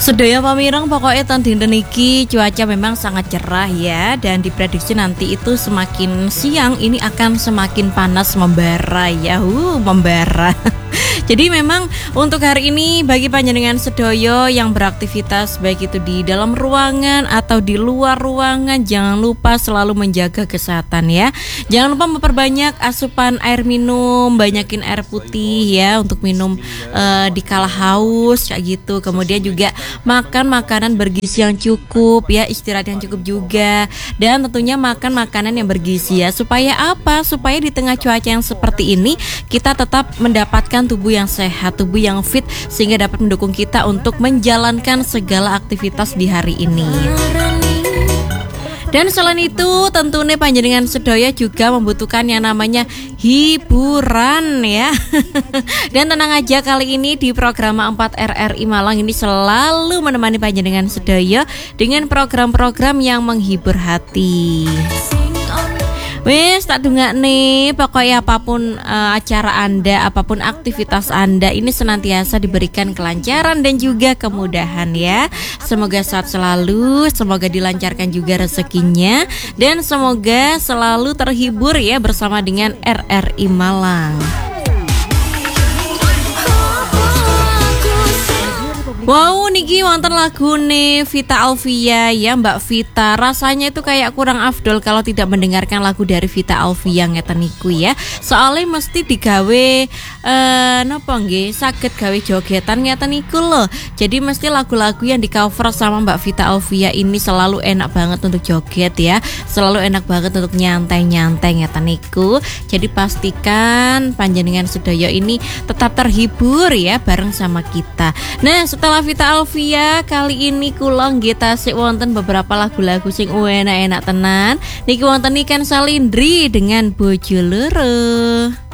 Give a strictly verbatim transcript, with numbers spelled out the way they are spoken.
Sedaya pamireng pokoknya tahun dinten iki cuaca memang sangat cerah ya, dan diprediksi nanti itu semakin siang ini akan semakin panas membara ya, uh, membara. Jadi memang untuk hari ini bagi panjenengan sedoyo yang beraktivitas baik itu di dalam ruangan atau di luar ruangan, jangan lupa selalu menjaga kesehatan ya. Jangan lupa memperbanyak asupan air minum, banyakin air putih ya untuk minum uh, di kala haus kayak gitu. Kemudian juga makan makanan bergizi yang cukup ya, istirahat yang cukup juga, dan tentunya makan makanan yang bergizi ya. Supaya apa? Supaya di tengah cuaca yang seperti ini kita tetap mendapatkan tubuh yang sehat, tubuh yang fit, sehingga dapat mendukung kita untuk menjalankan segala aktivitas di hari ini. Dan selain itu tentunya panjenengan sedaya juga membutuhkan yang namanya hiburan ya. Dan tenang aja, kali ini di program empat R R I Malang ini selalu menemani panjenengan sedaya dengan program-program yang menghibur hati. Wes tak dungak nih, pokoknya apapun uh, acara Anda, apapun aktivitas Anda ini senantiasa diberikan kelancaran dan juga kemudahan ya. Semoga sehat selalu, semoga dilancarkan juga rezekinya, dan semoga selalu terhibur ya bersama dengan R R I Malang. Wow, niki wonten lagu nih Vita Alvia ya, Mbak Vita. Rasanya itu kayak kurang afdol kalau tidak mendengarkan lagu dari Vita Alvia ngeten niku ya. Soalnya mesti digawe eh napa nggih, saged gawe jogetan ngeten niku loh. Jadi mesti lagu-lagu yang di cover sama Mbak Vita Alvia ini selalu enak banget untuk joget ya. Selalu enak banget untuk nyantai-nyantai ngeten niku. Jadi pastikan panjenengan sedaya ini tetap terhibur ya bareng sama kita. Nah, setelah Vita Alvia kali ini kula nggih tasik wonten beberapa lagu-lagu sing enak-enak tenan. Niki wonten ikan Salindri dengan Bojo Loro.